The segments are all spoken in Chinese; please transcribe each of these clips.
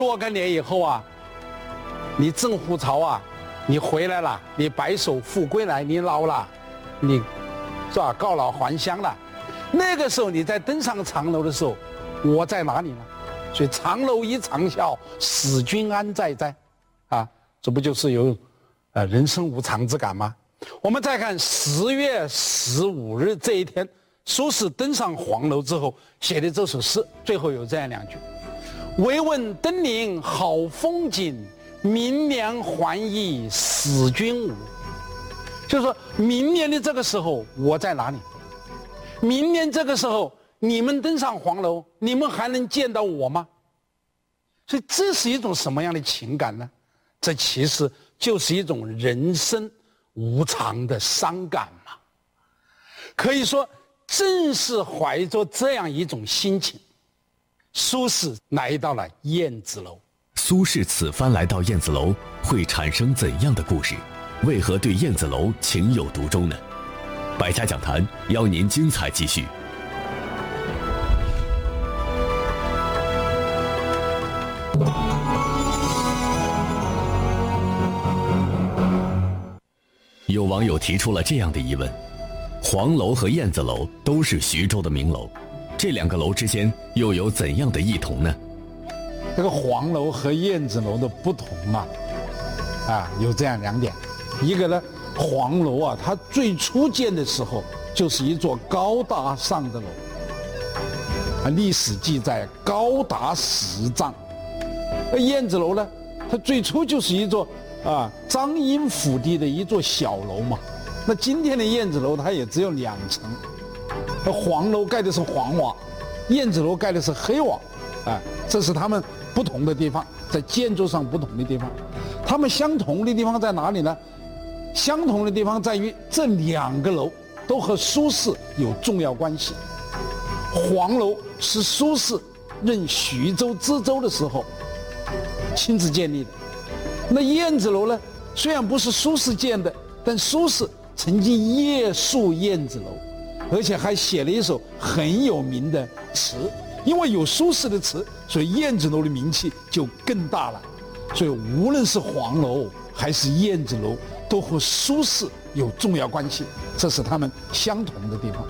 若干年以后啊，你郑胡曹啊，你回来了，你白首复归来，你老了，你是吧？告老还乡了。那个时候你在登上长楼的时候，我在哪里呢？所以长楼已长啸，使君安在哉？啊，这不就是有人生无常之感吗？我们再看10月15日这一天，苏轼登上黄楼之后写的这首诗，最后有这样2句：唯闻登临好风景，明年还忆使君无。就是说明年的这个时候我在哪里？明年这个时候你们登上黄楼，你们还能见到我吗？所以这是一种什么样的情感呢？这其实就是一种人生无常的伤感嘛。可以说正是怀着这样一种心情，苏轼来到了燕子楼。 苏轼此番来到燕子楼会产生怎样的故事？为何对燕子楼情有独钟呢？百家讲坛邀您精彩继续。有网友提出了这样的疑问：黄楼和燕子楼都是徐州的名楼，这2个楼之间又有怎样的异同呢？ 这个黄楼和燕子楼的不同有这样2点。一个呢，黄楼啊，它最初建的时候就是一座高大上的楼，历史记载高达10丈。而燕子楼呢，它最初就是一座张荫府邸的一座小楼嘛。那今天的燕子楼它也只有2层，黄楼盖的是黄瓦，燕子楼盖的是黑瓦，这是他们不同的地方，在建筑上不同的地方。他们相同的地方在哪里呢？相同的地方在于这2个楼都和苏轼有重要关系。黄楼是苏轼任徐州知州的时候亲自建立的。那燕子楼呢，虽然不是苏轼建的，但苏轼曾经夜宿燕子楼，而且还写了一首很有名的词。因为有苏轼的词，所以燕子楼的名气就更大了。所以无论是黄楼还是燕子楼，都和苏轼有重要关系，这是他们相同的地方。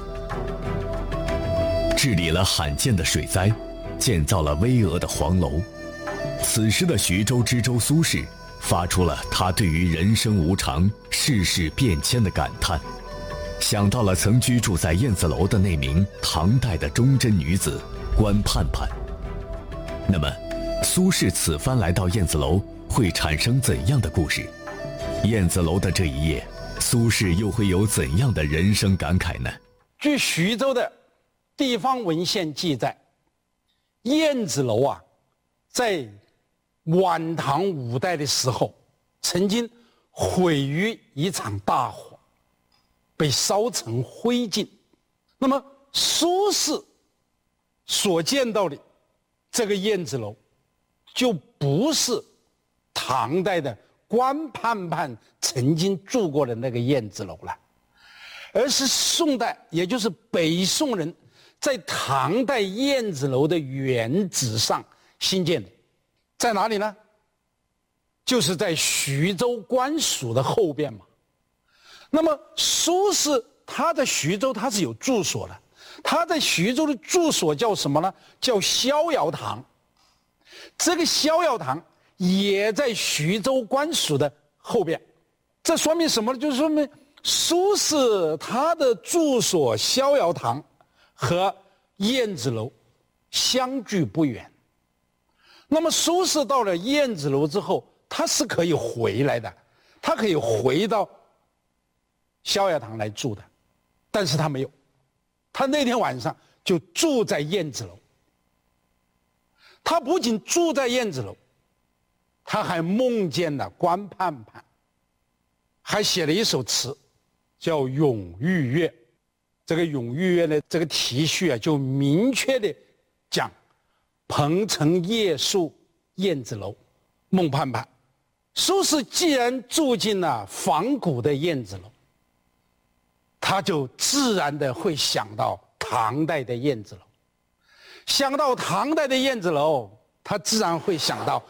治理了罕见的水灾，建造了巍峨的黄楼。此时的徐州知州苏轼发出了他对于人生无常、世事变迁的感叹，想到了曾居住在燕子楼的那名唐代的忠贞女子关盼盼。那么苏轼此番来到燕子楼会产生怎样的故事？燕子楼的这一夜，苏轼又会有怎样的人生感慨呢？ 据徐州的地方文献记载，燕子楼啊，在晚唐5代的时候，曾经毁于一场大火，被烧成灰烬。那么苏轼所见到的这个燕子楼，就不是唐代的关盼盼曾经住过的那个燕子楼了，而是宋代，也就是北宋人在唐代燕子楼的原址上兴建的。在哪里呢？就是在徐州官署的后边嘛。那么苏轼他在徐州他是有住所的，他在徐州的住所叫什么呢？叫逍遥堂。这个逍遥堂也在徐州官署的后边。这说明什么呢？就是说明苏轼他的住所逍遥堂和燕子楼相距不远。那么苏轼到了燕子楼之后，他是可以回来的，他可以回到逍遥堂来住的，但是他没有，他那天晚上就住在燕子楼。他不仅住在燕子楼，他还梦见了关盼盼，还写了一首词叫《咏玉月》。这个《咏玉月》呢，这个题序啊，就明确的讲鹏城夜宿燕子楼，梦盼盼。苏轼既然住进了仿古的燕子楼，他就自然的会想到唐代的燕子楼。想到唐代的燕子楼， 他自然会想到